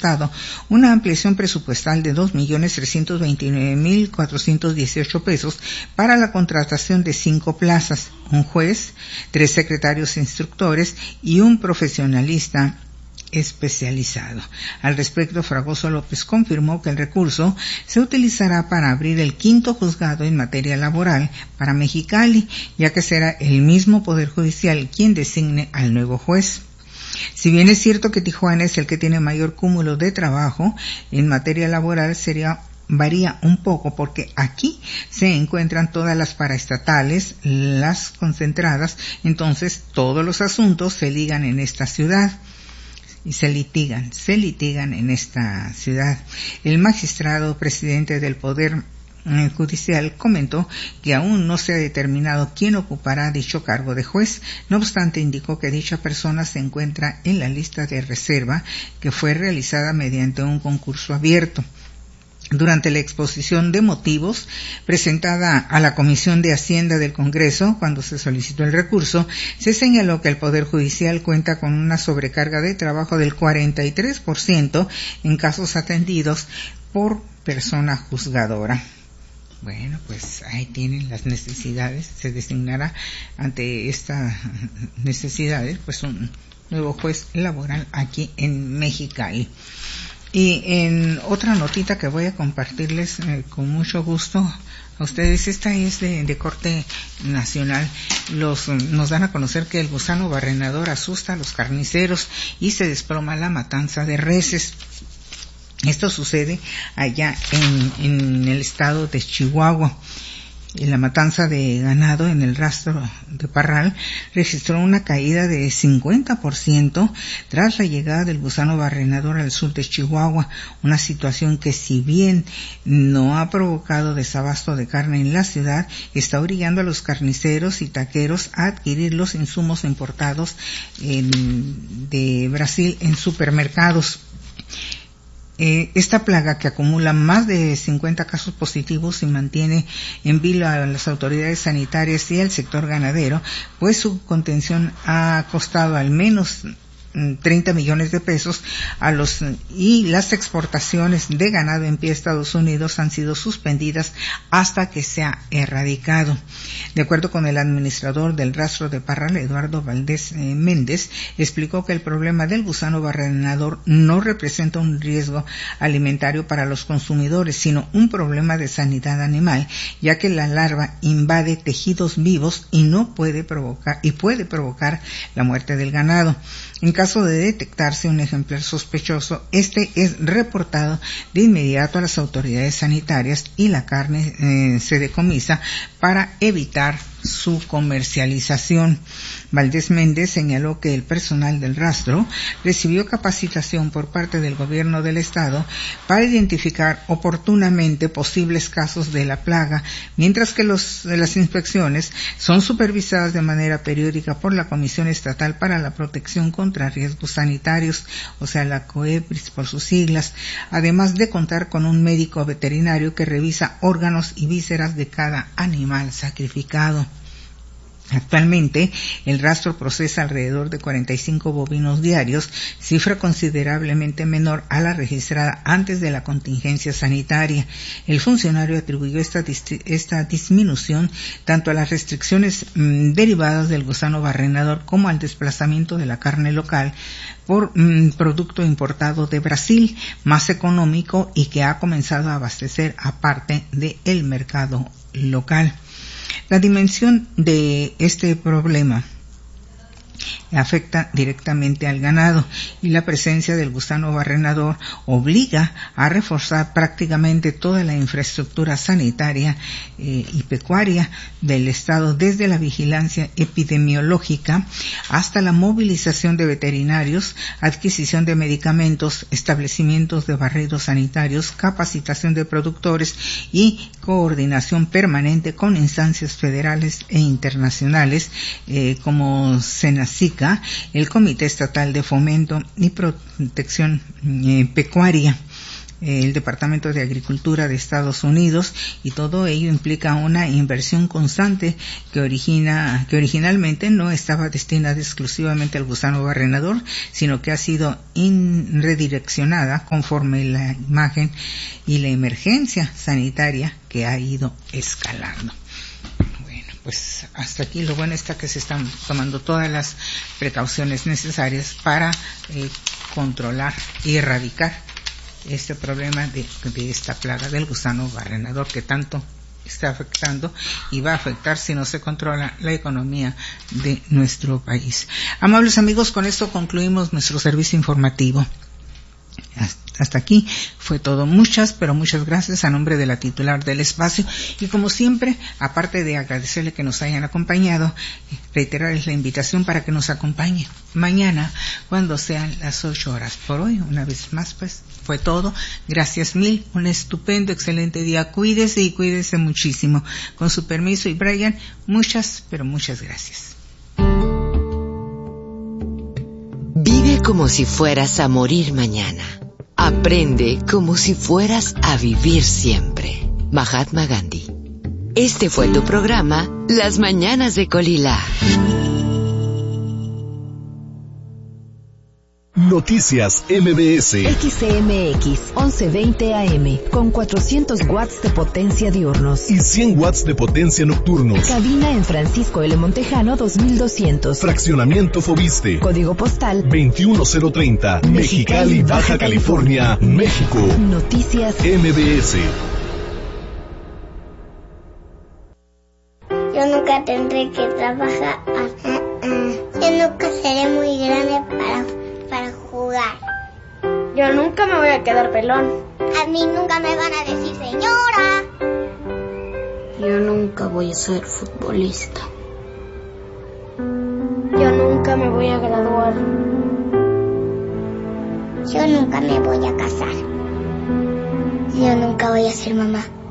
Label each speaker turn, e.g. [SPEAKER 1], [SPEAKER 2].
[SPEAKER 1] Estado una ampliación presupuestal de 2.329.418 pesos para la contratación de 5 plazas, un juez, 3 secretarios instructores y un profesionalista especializado. Al respecto, Fragoso López confirmó que el recurso se utilizará para abrir el 5º juzgado en materia laboral para Mexicali, ya que será el mismo Poder Judicial quien designe al nuevo juez. Si bien es cierto que Tijuana es el que tiene mayor cúmulo de trabajo en materia laboral, varía un poco porque aquí se encuentran todas las paraestatales, las concentradas, entonces todos los asuntos se ligan en esta ciudad y se litigan en esta ciudad. El magistrado presidente del Poder Judicial comentó que aún no se ha determinado quién ocupará dicho cargo de juez. No obstante, indicó que dicha persona se encuentra en la lista de reserva que fue realizada mediante un concurso abierto. Durante la exposición de motivos presentada a la Comisión de Hacienda del Congreso, cuando se solicitó el recurso, se señaló que el Poder Judicial cuenta con una sobrecarga de trabajo del 43% en casos atendidos por persona juzgadora. Bueno, pues ahí tienen las necesidades. Se designará ante estas necesidades pues un nuevo juez laboral aquí en Mexicali. Y en otra notita que voy a compartirles con mucho gusto a ustedes, esta es de corte nacional. Nos dan a conocer que el gusano barrenador asusta a los carniceros y se desploma la matanza de reses. Esto sucede allá en el estado de Chihuahua. La matanza de ganado en el rastro de Parral registró una caída de 50% tras la llegada del gusano barrenador al sur de Chihuahua, una situación que, si bien no ha provocado desabasto de carne en la ciudad, está orillando a los carniceros y taqueros a adquirir los insumos importados de Brasil en supermercados. Esta plaga, que acumula más de 50 casos positivos y mantiene en vilo a las autoridades sanitarias y al sector ganadero, pues su contención ha costado al menos 30 millones de pesos y las exportaciones de ganado en pie a Estados Unidos han sido suspendidas hasta que sea erradicado. De acuerdo con el administrador del rastro de Parral, Eduardo Valdés Méndez, explicó que el problema del gusano barrenador no representa un riesgo alimentario para los consumidores, sino un problema de sanidad animal, ya que la larva invade tejidos vivos y puede provocar la muerte del ganado. En caso de detectarse un ejemplar sospechoso, este es reportado de inmediato a las autoridades sanitarias y la carne se decomisa para evitar su comercialización. Valdés Méndez señaló que el personal del rastro recibió capacitación por parte del gobierno del estado para identificar oportunamente posibles casos de la plaga, mientras que las inspecciones son supervisadas de manera periódica por la Comisión Estatal para la Protección contra Riesgos Sanitarios, o sea, la COEPRIS por sus siglas, además de contar con un médico veterinario que revisa órganos y vísceras de cada animal sacrificado. Actualmente, el rastro procesa alrededor de 45 bovinos diarios, cifra considerablemente menor a la registrada antes de la contingencia sanitaria. El funcionario atribuyó esta disminución tanto a las restricciones derivadas del gusano barrenador como al desplazamiento de la carne local por producto importado de Brasil, más económico y que ha comenzado a abastecer aparte del mercado local. La dimensión de este problema afecta directamente al ganado y la presencia del gusano barrenador obliga a reforzar prácticamente toda la infraestructura sanitaria y pecuaria del estado, desde la vigilancia epidemiológica hasta la movilización de veterinarios, adquisición de medicamentos, establecimientos de barridos sanitarios, capacitación de productores y coordinación permanente con instancias federales e internacionales como SENACICA, el Comité Estatal de Fomento y Protección Pecuaria. el Departamento de Agricultura de Estados Unidos, y todo ello implica una inversión constante que originalmente no estaba destinada exclusivamente al gusano barrenador, sino que ha sido redireccionada conforme la imagen y la emergencia sanitaria que ha ido escalando. Pues hasta aquí lo bueno está que se están tomando todas las precauciones necesarias para controlar y erradicar este problema de esta plaga del gusano barrenador que tanto está afectando y va a afectar, si no se controla, la economía de nuestro país. Amables amigos, con esto concluimos nuestro servicio informativo. Hasta aquí fue todo. Muchas gracias a nombre de la titular del espacio, y como siempre, aparte de agradecerle que nos hayan acompañado, reiterarles la invitación para que nos acompañe mañana cuando sean las 8 horas. Por hoy, una vez más, pues fue todo. Gracias mil, un estupendo, excelente día. Cuídese y cuídese muchísimo. Con su permiso, y Brian, muchas gracias.
[SPEAKER 2] Vive como si fueras a morir mañana. Aprende como si fueras a vivir siempre. Mahatma Gandhi. Este fue tu programa, Las Mañanas de Colila.
[SPEAKER 3] Noticias MBS.
[SPEAKER 4] XCMX 1120 AM con 400 watts de potencia diurnos
[SPEAKER 3] y 100 watts de potencia nocturnos.
[SPEAKER 4] Cabina en Francisco L. Montejano 2200.
[SPEAKER 3] Fraccionamiento Fobiste.
[SPEAKER 4] Código postal
[SPEAKER 3] 21030. Mexicali, Baja California, México.
[SPEAKER 4] Noticias
[SPEAKER 3] MBS.
[SPEAKER 5] Yo nunca tendré que trabajar. Yo nunca seré muy grande para jugar.
[SPEAKER 6] Yo nunca me voy a quedar pelón.
[SPEAKER 5] A mí nunca me van a decir señora.
[SPEAKER 7] Yo nunca voy a ser futbolista.
[SPEAKER 6] Yo nunca me voy a graduar.
[SPEAKER 5] Yo nunca me voy a casar. Yo nunca voy a ser mamá.